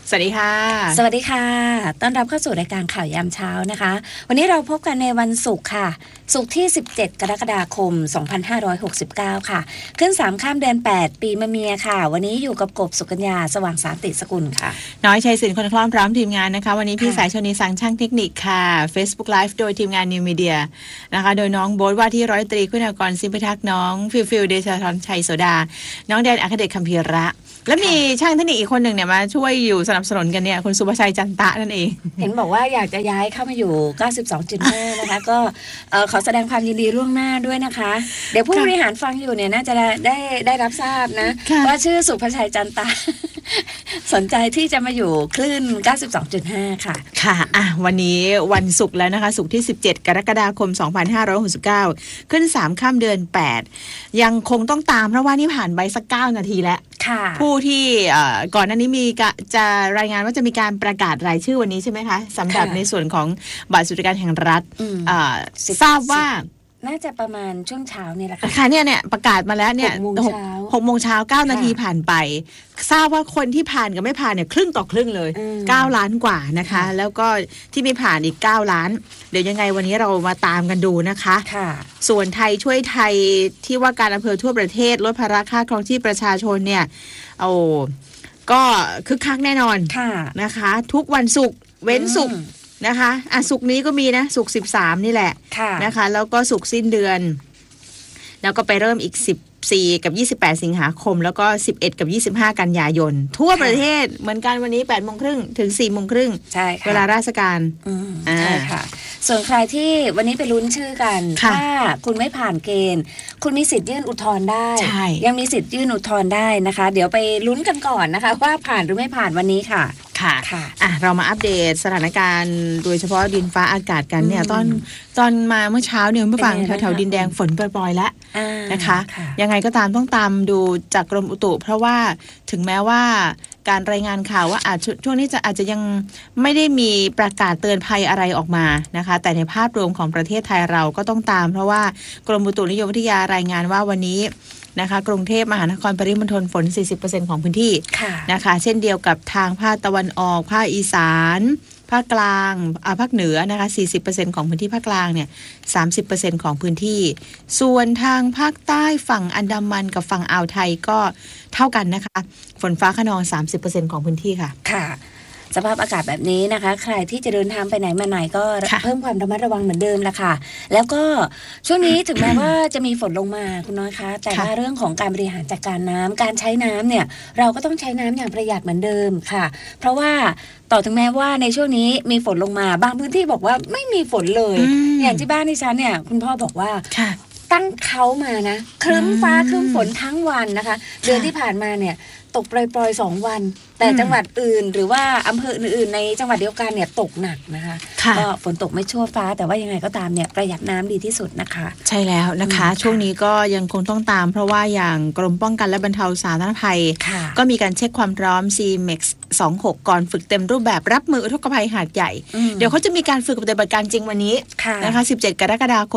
สวัสดีค่ะสวัสดีค่ะต้อนรับเข้าสู่รายการข่าวยามเช้านะคะวันนี้เราพบกันในวันศุกร์ค่ะศุกร์ที่17กรกฎาคม2569ค่ะขึ้น3ข้ามเดือน8ปีมะเมียค่ะวันนี้อยู่กับกบสุกัญญาสว่างสาติสกุลค่ะน้อยชัยศิลป์คนคล่อมพร้อมทีมงานนะคะวันนี้พี่สายชนีสังช่างเทคนิคค่ะ Facebook Live โดยทีมงาน New Media นะคะโดยน้องโบ๊ทว่าที่ร้อยตรีคุณากรสิมพิทักษ์น้องฟิลเดชธรชัยโสดาน้องแดนอัครเดชคัมภีระแล้วมีช่างเทคนิคอีกคนหนึ่งเนี่ยมาช่วยอยู่สนับสนุนกันเนี่ยคุณสุภชัยจันตะนั่นเองเห็นบอกว่าอยากจะย้ายเข้ามาอยู่ 92.5 นะคะก็ขอแสดงความยินดีล่วงหน้าด้วยนะคะเดี๋ยวผู้บริหารฟังอยู่เนี่ยน่าจะได้รับทราบนะว่าชื่อสุภชัยจันตะสนใจที่จะมาอยู่คลื่น 92.5 ค่ะค่ะวันนี้วันศุกร์แล้วนะคะศุกร์ที่17กรกฎาคม2569ขึ้น3ค่ำเดือน8ยังคงต้องตามเพราะว่านี่ผ่านไปสัก9นาทีแล้วผู้ที่ก่อนหน้านี้จะรายงานว่าจะมีการประกาศรายชื่อวันนี้ใช่ไหมคะสำหรับในส่วนของบัตรสวัสดิการแห่งรัฐทราบว่าน่าจะประมาณช่วงเช้านี่แหละค่ะค่ะเนี่ยประกาศมาแล้วเนี่ย6 โมงเช้า9 นาทีผ่านไปทราบว่าคนที่ผ่านกับไม่ผ่านเนี่ยครึ่งต่อครึ่งเลย9 ล้านกว่านะคะแล้วก็ที่ไม่ผ่านอีก9 ล้านเดี๋ยวยังไงวันนี้เรามาตามกันดูนะคะส่วนไทยช่วยไทยที่ว่าการอำเภอทั่วประเทศลดภาระค่าครองชีพประชาชนเนี่ยก็คึกคักแน่นอนนะคะทุกวันศุกร์เว้นศุกร์นะคะศุกร์นี้ก็มีนะศุกร์13นี่แหละนะคะแล้วก็ศุกร์สิ้นเดือนแล้วก็ไปเริ่มอีก14กับ28สิงหาคมแล้วก็11กับ25กันยายนทั่วประเทศเหมือนกันวันนี้ 8:30 นถึง 4:30 นใช่ค่ะเวลาราชการใช่ค่ะส่วนใครที่วันนี้ไปลุ้นชื่อกันถ้าคุณไม่ผ่านเกณฑ์คุณมีสิทธิ์ยื่นอุทธรณ์ได้ยังมีสิทธิ์ยื่นอุทธรณ์ได้นะคะเดี๋ยวไปลุ้นกันก่อนนะคะว่าผ่านหรือไม่ผ่านวันนี้ค่ะเรามาอัปเดตสถานการณ์โดยเฉพาะดินฟ้าอากาศกันเนี่ยตอนมาเมื่อเช้าเนี่ยเมื่อฟังแถวดินแดงฝนปล่อยๆแล้วนะคะยังไงก็ตามต้องตามดูจากกรมอุตุเพราะว่าถึงแม้ว่าการรายงานข่าวว่าช่วงนี้อาจจะยังไม่ได้มีประกาศเตือนภัยอะไรออกมานะคะแต่ในภาพรวมของประเทศไทยเราก็ต้องตามเพราะว่ากรมอุตุนิยมวิทยารายงานว่าวันนี้นะคะกรุงเทพมหานครปริมณฑลฝน 40% ของพื้นที่นะคะเช่นเดียวกับทางภาคตะวันออกภาคอีสานภาคกลางภาคเหนือนะคะ 40% ของพื้นที่ภาคกลางเนี่ย 30% ของพื้นที่ส่วนทางภาคใต้ฝั่งอันดามันกับฝั่งอ่าวไทยก็เท่ากันนะคะฝนฟ้าคะนอง 30% ของพื้นที่ค่ะสภาพอากาศแบบนี้นะคะใครที่จะเดินทางไปไหนมาไหนก็เพิ่มความระมัดระวังเหมือนเดิมละค่ะแล้วก็ช่วงนี้ถึงแม้ว่าจะมีฝนลงมาคุณน้อยคะแต่ว่าเรื่องของการบริหารจัดการน้ำการใช้น้ำเนี่ยเราก็ต้องใช้น้ำอย่างประหยัดเหมือนเดิมค่ะเพราะว่าต่อถึงแม้ว่าในช่วงนี้มีฝนลงมาบางพื้นที่บอกว่าไม่มีฝนเลยอย่างที่บ้านที่ฉันเนี่ยคุณพ่อบอกว่าตั้งเขามานะครึ้มฟ้าครึ้มฝนทั้งวันนะคะเดือนที่ผ่านมาเนี่ยตกปล่อยๆ2 วันแต่จังหวัดอื่นหรือว่าอำเภออื่นๆในจังหวัดเดียวกันเนี่ยตกหนักนะคะก็ฝนตกไม่ชั่วฟ้าแต่ว่ายังไงก็ตามเนี่ยประหยัดน้ำดีที่สุดนะคะใช่แล้วนะคะช่วงนี้ก็ยังคงต้องตามเพราะว่าอย่างกรมป้องกันและบรรเทาสาธารณภัยก็มีการเช็คความพร้อม CMEX 26ก่อนฝึกเต็มรูปแบบรับมืออุทกภัยหาดใหญ่เดี๋ยวเขาจะมีการฝึกปฏิบัติการจริงวันนี้นะคะ17กรกฎาคม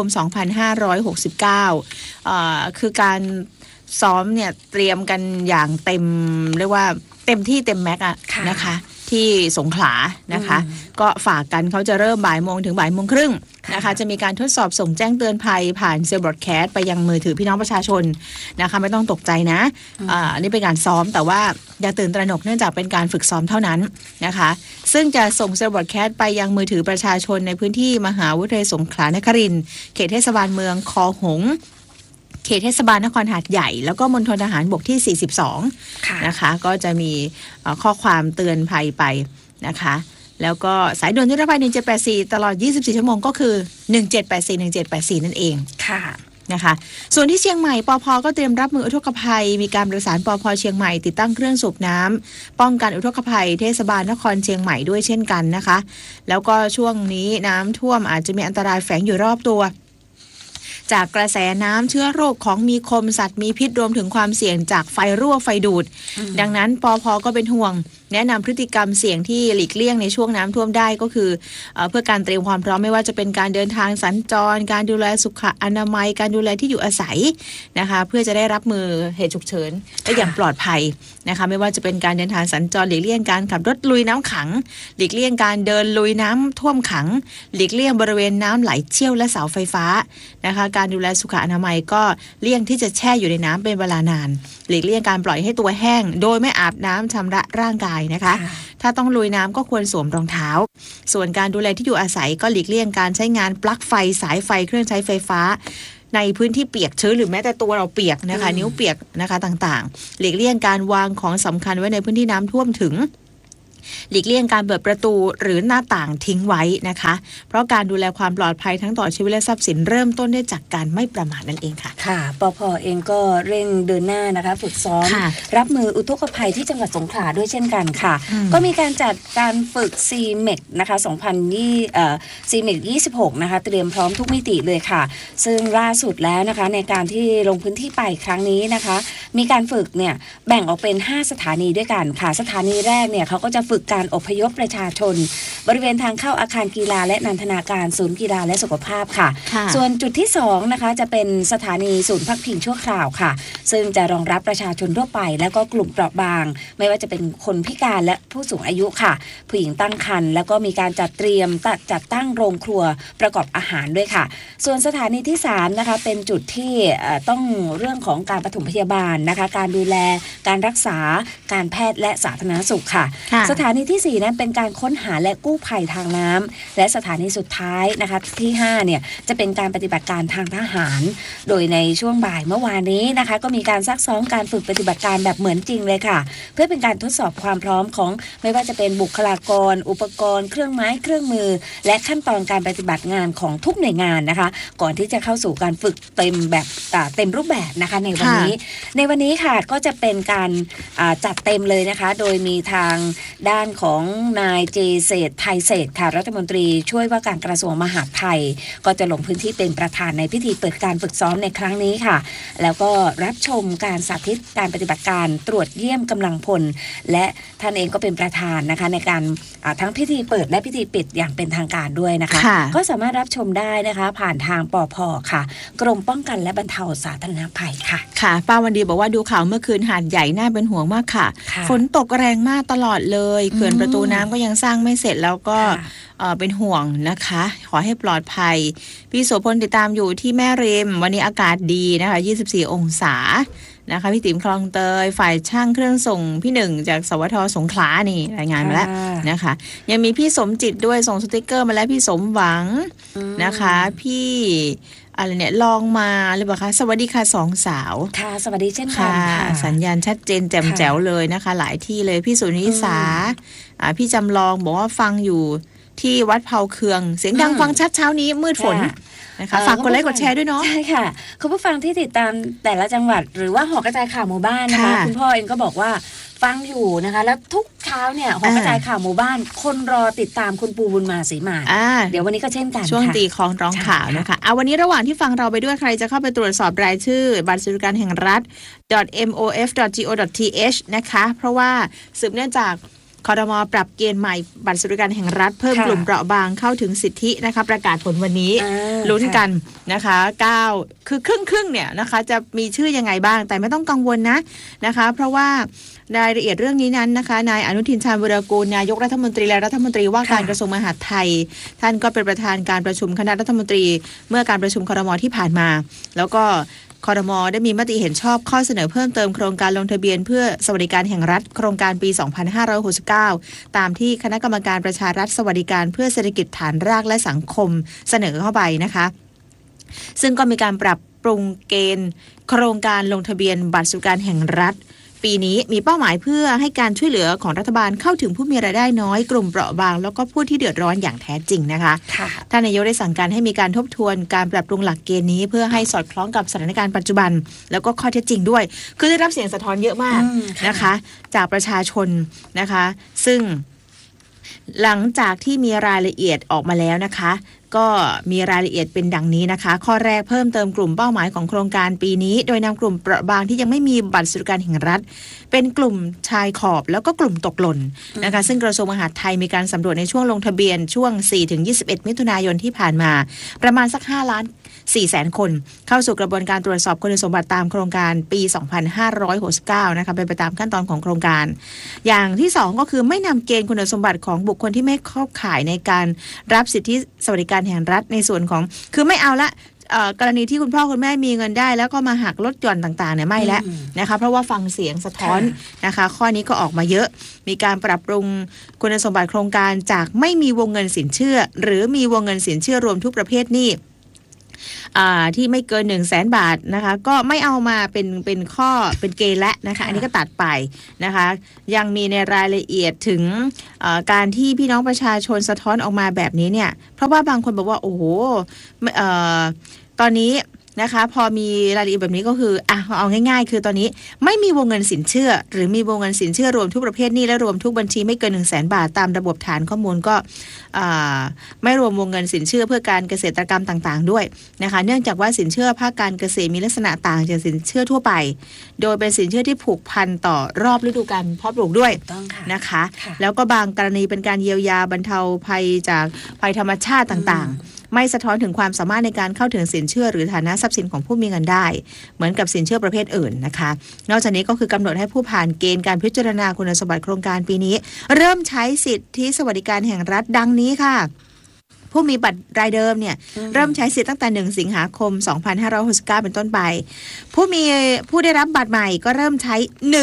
2569คือการซ้อมเนี่ยเตรียมกันอย่างเต็มเรียกว่าเต็มที่เต็มแม็กซ์นะคะที่สงขลานะคะก็ฝากกันเขาจะเริ่ม บ่ายโมงถึง บ่ายโมงครึ่งนะคะจะมีการทดสอบส่งแจ้งเตือนภัยผ่านเซลล์บรอดแคสต์ไปยังมือถือพี่น้องประชาชนนะคะไม่ต้องตกใจนะอันนี้เป็นการซ้อมแต่ว่าอย่าตื่นตระหนกเนื่องจากเป็นการฝึกซ้อมเท่านั้นนะคะซึ่งจะส่งเซลล์บรอดแคสต์ไปยังมือถือประชาชนในพื้นที่มหาวิทยาลัยสงขลานครินทร์เขตเทศบาลเมืองคอหงส์เขตเทศบาลนครหาดใหญ่แล้วก็มณฑลทหารบกที่42นะคะก็จะมีข้อความเตือนภัยไปนะคะแล้วก็สายด่วนนิรภัย1784ตลอด24ชั่วโมงก็คือ1784นั่นเองค่ะนะคะส่วนที่เชียงใหม่ปภ.ก็เตรียมรับมืออุทกภัยมีการประสานปภ.เชียงใหม่ติดตั้งเครื่องสูบน้ำป้องกันอุทกภัยเทศบาลนครเชียงใหม่ด้วยเช่นกันนะคะแล้วก็ช่วงนี้น้ำท่วมอาจจะมีอันตรายแฝงอยู่รอบตัวจากกระแสน้ำเชื้อโรคของมีคมสัตว์มีพิษรวมถึงความเสี่ยงจากไฟรั่วไฟดูดดังนั้นปภ.ก็เป็นห่วงแนะนำพฤติกรรมเสี่ยงที่หลีกเลี่ยงในช่วงน้ำท่วมได้ก็คือเพื่อการเตรียมความพร้อมไม่ว่าจะเป็นการเดินทางสัญจรการดูแลสุขอนามัยการดูแลที่อยู่อาศัยนะคะเพื่อจะได้รับมือเหตุฉุกเฉินได้อย่างปลอดภัยนะคะไม่ว่าจะเป็นการเดินทางสัญจรหลีกเลี่ยงการขับรถลุยน้ำขังหลีกเลี่ยงการเดินลุยน้ำท่วมขังหลีกเลี่ยงบริเวณน้ำไหลเชี่ยวและเสาไฟฟ้านะคะการดูแลสุขอนามัยก็เลี่ยงที่จะแช่อยู่ในน้ำเป็นเวลานานหลีกเลี่ยงการปล่อยให้ตัวแห้งโดยไม่อาบน้ำชำระร่างกายนะคะถ้าต้องลุยน้ำก็ควรสวมรองเท้าส่วนการดูแลที่อยู่อาศัยก็หลีกเลี่ยงการใช้งานปลั๊กไฟสายไฟเครื่องใช้ไฟฟ้าในพื้นที่เปียกชื้นหรือแม้แต่ตัวเราเปียกนะคะนิ้วเปียกนะคะต่างๆหลีกเลี่ยงการวางของสำคัญไว้ในพื้นที่น้ำท่วมถึงหลีกเลี่ยงการเปิดประตูหรือหน้าต่างทิ้งไว้นะคะเพราะการดูแลความปลอดภัยทั้งต่อชีวิตและทรัพย์สินเริ่มต้นได้จากการไม่ประมาทนั่นเองค่ะค่ะปภ.เองก็เร่งเดินหน้านะคะฝึกซ้อมรับมืออุทกภัยที่จังหวัดสงขลาด้วยเช่นกันค่ะก็มีการจัดการฝึก CMEX นะคะCMEX 26นะคะเตรียมพร้อมทุกมิติเลยค่ะซึ่งล่าสุดแล้วนะคะในการที่ลงพื้นที่ไปครั้งนี้นะคะมีการฝึกเนี่ยแบ่งออกเป็น5สถานีด้วยกันค่ะสถานีแรกเนี่ยเขาก็จะฝึกการอพยพประชาชนบริเวณทางเข้าอาคารกีฬาและนันทนาการศูนย์กีฬาและสุขภาพค่ะส่วนจุดที่2นะคะจะเป็นสถานีศูนย์พักพิงชั่วคราวค่ะซึ่งจะรองรับประชาชนทั่วไปแล้วก็กลุ่มเปราะบางไม่ว่าจะเป็นคนพิการและผู้สูงอายุค่ะผู้หญิงตั้งครรภ์แล้วก็มีการจัดเตรียมจัดตั้งโรงครัวประกอบอาหารด้วยค่ะส่วนสถานีที่3นะคะเป็นจุดที่ต้องเรื่องของการปฐมพยาบาลนะคะการดูแลการรักษาการแพทย์และสาธารณสุขค่ะสถานีที่4นั้นเป็นการค้นหาและกู้ภัยทางน้ำและสถานีสุดท้ายนะคะที่5เนี่ยจะเป็นการปฏิบัติการทางทหารโดยในช่วงบ่ายเมื่อวานนี้นะคะก็มีการซักซ้อมการฝึกปฏิบัติการแบบเหมือนจริงเลยค่ะเพื่อเป็นการทดสอบความพร้อมของไม่ว่าจะเป็นบุคลากรอุปกรณ์เครื่องไม้เครื่องมือและขั้นตอนการปฏิบัติงานของทุกหน่วยงานนะคะก่อนที่จะเข้าสู่การฝึกเต็มรูปแบบนะคะในวันนี้ค่ะก็จะเป็นการจัดเต็มเลยนะคะโดยมีทางด้านของนายเจเศรษฐ์ไทยเศรษฐ์ค่ะรัฐมนตรีช่วยว่าการกระทรวงมหาดไทยก็จะลงพื้นที่เป็นประธานในพิธีเปิดการฝึกซ้อมในครั้งนี้ค่ะแล้วก็รับชมการสาธิตการปฏิบัติการตรวจเยี่ยมกำลังพลและท่านเองก็เป็นประธานนะคะในการทั้งพิธีเปิดและพิธีปิดอย่างเป็นทางการด้วยนะคะก็สามารถรับชมได้นะคะผ่านทางปภ.ค่ะกรมป้องกันและบรรเทาสาธารณภัยค่ะค่ะป้าวันดีบอกว่าดูข่าวเมื่อคืนหาดใหญ่น่าเป็นห่วงมากค่ะฝนตกแรงมากตลอดเลยเขื่อนประตูน้ำก็ยังสร้างไม่เสร็จแล้วก็เป็นห่วงนะคะขอให้ปลอดภัยพี่โสพลติดตามอยู่ที่แม่ริมวันนี้อากาศดีนะคะ24องศานะคะพี่ติ๋มคลองเตยฝ่ายช่างเครื่องส่งพี่หนึ่งจากสวทสงขลานี่รายงานมาแล้วนะคะยังมีพี่สมจิตด้วยส่งสติกเกอร์มาแล้วพี่สมหวังนะคะพี่อะไรเนี่ยลองมาหรือเปล่าคะสวัสดีค่ะสองสาวค่ะสวัสดีเช่นกันค่ะสัญญาณชัดเจนแจ่มแจ๋วเลยนะคะหลายที่เลยพี่สุนิสาพี่จำลองบอกว่าฟังอยู่ที่วัดเผาเคืองเสียงดังฟังชัดเช้านี้มืดฝนนะคะฝากกดไลค์กดแชร์ด้วยเนาะใช่ค่ะคุณผู้ฟังที่ติดตามแต่ละจังหวัดหรือว่าหอกระจายข่าวหมู่บ้านนะคะคุณพ่อเองก็บอกว่าฟังอยู่นะคะแล้วทุกเช้าเนี่ยหอกระจายข่าวหมู่บ้านคนรอติดตามคุณปูบุญมาศรีมาเดี๋ยววันนี้ก็เช่นกันช่วงตีคล้องร้องข่าวนะคะวันนี้ระหว่างที่ฟังเราไปด้วยใครจะเข้าไปตรวจสอบรายชื่อบัตรสวัสดิการแห่งรัฐ .mof.go.th นะคะเพราะว่าสืบเนื่องจากครม.ปรับเกณฑ์ใหม่บัตรสวัสดิการแห่งรัฐเพิ่มกลุ่มเปราะบางเข้าถึงสิทธินะคะประกาศผลวันนี้ลุ้นกันนะคะ9คือครึ่งเนี่ยนะคะจะมีชื่อยังไงบ้างแต่ไม่ต้องกังวลนะคะเพราะว่ารายละเอียดเรื่องนี้นั้นนะคะนายอนุทินชาญวิรากูลนายกรัฐมนตรีและรัฐมนตรีว่าการกระทรวงมหาดไทยท่านก็เป็นประธานการประชุมคณะรัฐมนตรีเมื่อการประชุมครม.ที่ผ่านมาแล้วก็ครม.ได้มีมติเห็นชอบข้อเสนอเพิ่มเติมโครงการลงทะเบียนเพื่อสวัสดิการแห่งรัฐโครงการปี 2569 ตามที่คณะกรรมการประชารัฐสวัสดิการเพื่อเศรษฐกิจฐานรากและสังคมเสนอเข้าไปนะคะซึ่งก็มีการปรับปรุงเกณฑ์โครงการลงทะเบียนบัตรสวัสดิการแห่งรัฐปีนี้มีเป้าหมายเพื่อให้การช่วยเหลือของรัฐบาลเข้าถึงผู้มีรายได้น้อยกลุ่มเปราะบางแล้วก็ผู้ที่เดือดร้อนอย่างแท้จริงนะคะท่านนายกได้สั่งการให้มีการทบทวนการปรับปรุงหลักเกณฑ์นี้เพื่อให้สอดคล้องกับสถานการณ์ปัจจุบันแล้วก็ข้อเท็จจริงด้วยคือได้รับเสียงสะท้อนเยอะมากนะคะจากประชาชนนะคะซึ่งหลังจากที่มีรายละเอียดออกมาแล้วนะคะก็มีรายละเอียดเป็นดังนี้นะคะข้อแรกเพิ่มเติมกลุ่มเป้าหมายของโครงการปีนี้โดยนำกลุ่มเปราะบางที่ยังไม่มีบัตรสวัสดิการแห่งรัฐเป็นกลุ่มชายขอบแล้วก็กลุ่มตกหล่นนะคะซึ่งกระทรวงมหาดไทยมีการสำรวจในช่วงลงทะเบียนช่วง 4-21 มิถุนายนที่ผ่านมาประมาณสัก5,400,000 คนเข้าสู่กระบวนการตรวจสอบคุณสมบัติตามโครงการปี 2569 นะคะเป็นไปตามขั้นตอนของโครงการอย่างที่2ก็คือไม่นำเกณฑ์คุณสมบัติของบุคคลที่ไม่เข้าข่ายในการรับสิทธิสวัสดิการแห่งรัฐในส่วนของคือไม่เอาละกรณีที่คุณพ่อคุณแม่มีเงินได้แล้วก็มาหักลดหย่อนต่างๆเนี่ยไม่แล้วนะคะเพราะว่าฟังเสียงสะท้อนนะคะข้อนี้ก็ออกมาเยอะมีการปรับปรุงคุณสมบัติโครงการจากไม่มีวงเงินสินเชื่อหรือมีวงเงินสินเชื่อรวมทุกประเภทหนี้ที่ไม่เกิน 100,000 บาทนะคะก็ไม่เอามาเป็นข้อเป็นเกณฑ์และนะคะอันนี้ก็ตัดไปนะคะยังมีในรายละเอียดถึงการที่พี่น้องประชาชนสะท้อนออกมาแบบนี้เนี่ยเพราะว่าบางคนบอกว่าโอ้โหตอนนี้นะคะพอมีรายละเอียดแบบนี้ก็คือเอาง่ายๆคือตอนนี้ไม่มีวงเงินสินเชื่อหรือมีวงเงินสินเชื่อรวมทุกประเภทหนี้และรวมทุกบัญชีไม่เกิน 100,000 บาทตามระบบฐานข้อมูลก็ไม่รวมวงเงินสินเชื่อเพื่อการเกษตรกรรมต่างๆด้วยนะคะเนื่องจากว่าสินเชื่อภาคการเกษตรมีลักษณะต่างจากสินเชื่อทั่วไปโดยเป็นสินเชื่อที่ผูกพันต่อรอบฤดูกาลเพาะปลูกด้วยนะคะแล้วก็บางกรณีเป็นการเยียวยาบรรเทาภัยจากภัยธรรมชาติต่างๆไม่สะท้อนถึงความสามารถในการเข้าถึงสินเชื่อหรือฐานะทรัพย์สินของผู้มีเงินได้เหมือนกับสินเชื่อประเภทอื่นนะคะนอกจากนี้ก็คือกำหนดให้ผู้ผ่านเกณฑ์การพิจารณาคุณสมบัติโครงการปีนี้เริ่มใช้สิทธิสวัสดิการแห่งรัฐดังนี้ค่ะผู้มีบัตรรายเดิมเนี่ยเริ่มใช้สิทธิ์ตั้งแต่1 สิงหาคม 2569 เป็นต้นไปผู้ได้รับบัตรใหม่ก็เริ่มใช้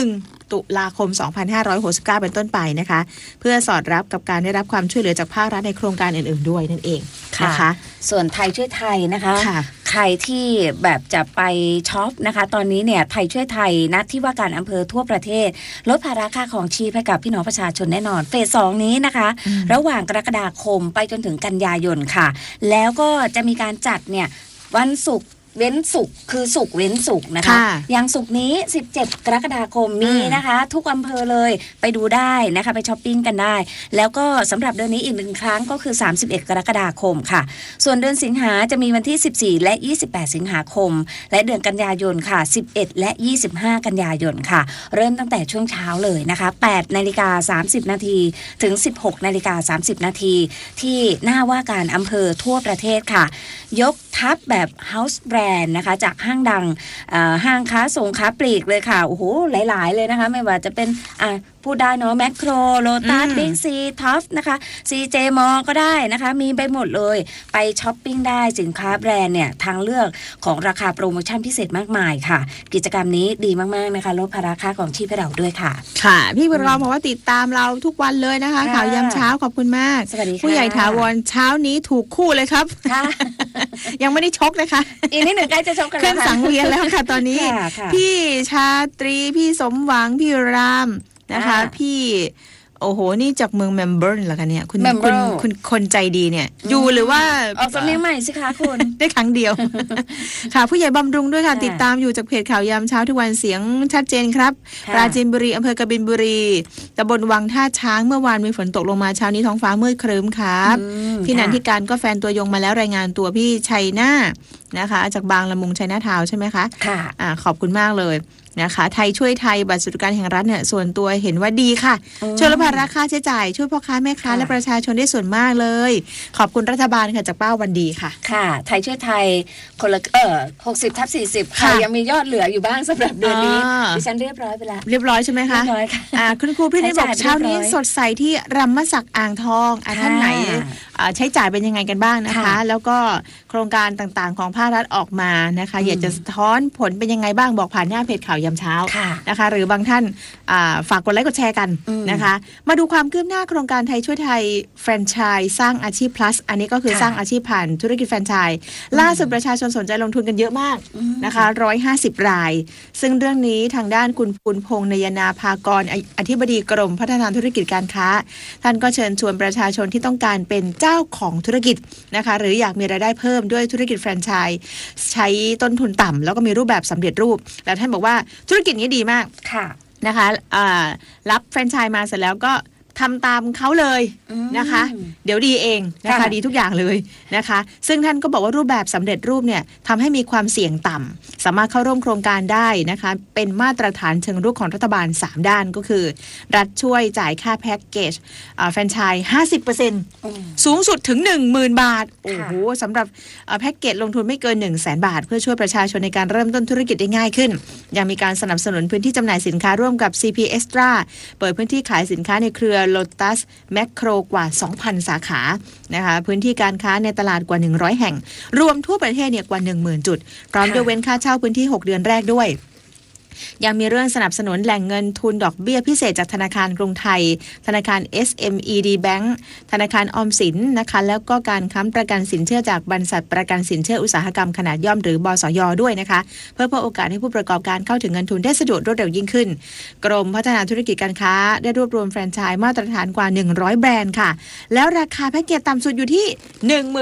1 ตุลาคม 2569 เป็นต้นไปนะคะเพื่อสอดรับกับการได้รับความช่วยเหลือจากภาครัฐในโครงการอื่นๆด้วยนั่นเองนะคะส่วนไทยช่วยไทยนะคะใครที่แบบจะไปช็อปนะคะตอนนี้เนี่ยไทยช่วยไทยนัดที่ว่าการอำเภอทั่วประเทศลดภาระค่าของชีพให้กับพี่น้องประชาชนแน่นอนเฟส 2นี้นะคะระหว่างกรกฎาคมไปจนถึงกันยายนค่ะแล้วก็จะมีการจัดเนี่ยวันศุกร์เว้นศุกร์คือศุกร์เว้นศุกร์นะคะอย่างศุกร์นี้17 กรกฎาคมมีนะคะทุกอำเภอเลยไปดูได้นะคะไปช้อปปิ้งกันได้แล้วก็สำหรับเดือนนี้อีก1ครั้งก็คือ31 กรกฎาคมค่ะส่วนเดือนสิงหาจะมีวันที่14และ28สิงหาคมและเดือนกันยายนค่ะ11และ25กันยายนค่ะเริ่มตั้งแต่ช่วงเช้าเลยนะคะ8:30 นาทีถึง 16:30 นาทีที่หน้าว่าการอำเภอทั่วประเทศค่ะยกทัพแบบ House Brand นะคะจากห้างดังห้างค้าส่งค้าปลีกเลยค่ะโอ้โหหลายๆเลยนะคะไม่ว่าจะเป็นพูดได้เนาะแมคโครโลตัสบิ๊กซีท็อปนะคะซีเจมอก็ได้นะคะมีไปหมดเลยไปช้อปปิ้งได้สินค้าแบรนด์เนี่ยทางเลือกของราคาโปรโมชั่นพิเศษมากมายค่ะกิจกรรมนี้ดีมากๆนะคะลดภาระค่าของชีพให้เราด้วยค่ะค่ะพี่บุญรอมบอกว่าติดตามเราทุกวันเลยนะคะข่าวยามเช้าขอบคุณมากสวัสดีค่ะผู้ใหญ่ถาวรเช้านี้ถูกคู่เลยครับยังไม่ได้ชกเลยค่ะอีกนิดหนึ่งใกล้จะชกกันแล้วเครื่องสังเวียนแล้วค่ะตอนนี้พี่ชาตรีพี่สมหวังพี่รามนะคะพี่โอ้โหนี่จากเมืองเมลเบิร์นเหรอคะเนี่ยคุณคนใจดีเนี่ยอยู่หรือว่าออกสำเนียงใหม่สิคะคุณได้ครั้งเดียวค่ะผู้ใหญ่บำรุงด้วยค่ะติดตามอยู่จากเพจข่าวยามเช้าทุกวันเสียงชัดเจนครับปราจีนบุรีอำเภอกบินบุรีตำบลวังท่าช้างเมื่อวานมีฝนตกลงมาเช้านี้ท้องฟ้ามืดครึ้มครับพี่นันทิการก็แฟนตัวยงมาแล้วรายงานตัวพี่ชัยนานะคะจากบางละมุงชัยนาทาวใช่ไหมคะค่ะขอบคุณมากเลยนะคะไทยช่วยไทยบัตรสวัสดิการแห่งรัฐเนี่ยส่วนตัวเห็นว่าดีค่ะช่วยลดภาระค่าใช้จ่ายช่วยพ่อค้าแม่ค้าและประชาชนได้ส่วนมากเลยขอบคุณรัฐบาลค่ะจากป้าวันดีค่ะค่ะไทยช่วยไทยคนละ60/40ค่ะยังมียอดเหลืออยู่บ้างสำหรับเดือนนี้ดิฉันเรียบร้อยไปแล้วเรียบร้อยใช่ไหมคะเรียบร้อยค่ะคุณครูพี่นี่บอกเช้านี้สดใสที่รำมศักดิ์อ่างทองท่านไหนใช้จ่ายเป็นยังไงกันบ้างนะคะแล้วก็โครงการต่างๆของภาครัฐออกมานะคะอยากจะสะท้อนผลเป็นยังไงบ้างบอกผ่านหน้าเพจข่าวยามเช้านะคะหรือบางท่านฝากกดไลค์กดแชร์กันนะคะมาดูความคืบหน้าโครงการไทยช่วยไทยแฟรนไชส์สร้างอาชีพ plus อันนี้ก็คือสร้างอาชีพผ่านธุรกิจแฟรนไชส์ล่าสุดประชาชนสนใจลงทุนกันเยอะมากนะคะ150 รายซึ่งเรื่องนี้ทางด้านคุณปุณพงษ์นยนาภากรอธิบดีกรมพัฒนาธุรกิจการค้าท่านก็เชิญชวนประชาชนที่ต้องการเป็นเจ้าของธุรกิจนะคะหรืออยากมีรายได้เพิ่มด้วยธุรกิจแฟรนไชส์ใช้ต้นทุนต่ำแล้วก็มีรูปแบบสำเร็จรูปแล้วท่านบอกว่าธุรกิจนี้ดีมากค่ะนะคะรับแฟรนไชส์มาเสร็จแล้วก็ทำตามเขาเลยนะคะเดี๋ยวดีเองนะคะดีทุกอย่างเลยนะคะซึ่งท่านก็บอกว่ารูปแบบสำเร็จรูปเนี่ยทำให้มีความเสี่ยงต่ำสามารถเข้าร่วมโครงการได้นะคะเป็นมาตรฐานเชิงรุกของรัฐบาล3ด้านก็คือรัฐช่วยจ่ายค่าแพ็กเกจแฟรนไชส์ 50% สูงสุดถึง 10,000 บาทโอ้โหสำหรับแพ็กเกจลงทุนไม่เกิน 100,000 บาทเพื่อช่วยประชาชนในการเริ่มต้นธุรกิจได้ง่ายขึ้นยังมีการสนับสนุนพื้นที่จำหน่ายสินค้าร่วมกับ CP Extra เปิดพื้นที่ขายสินค้าในเครือ Lotus Macro กว่า 2,000 สาขานะคะพื้นที่การค้าในตลาดกว่า100แห่งรวมทั่วประเทศเนี่ยกว่า 10,000 จุดพร้อมยกเว้นค่าเช่าพื้นที่6 เดือนแรกด้วยยังมีเรื่องสนับสนุนแหล่งเงินทุนดอกเบี้ยพิเศษจากธนาคารกรุงไทยธนาคาร SMED Bank ธนาคารออมสินนะคะแล้วก็การค้ำประกันสินเชื่อจากบริษัทประกันสินเชื่ออุตสาหกรรมขนาดย่อมหรือบสย.ด้วยนะคะเพื่อเพิ่มโอกาสให้ผู้ประกอบการเข้าถึงเงินทุนได้สะดวกรวดเร็วยิ่งขึ้นกรมพัฒนาธุรกิจการค้าได้รวบรวมแฟรนไชส์มาตรฐานกว่า100แบรนด์ค่ะแล้วราคาแพ็กเกจต่ำสุดอยู่ที่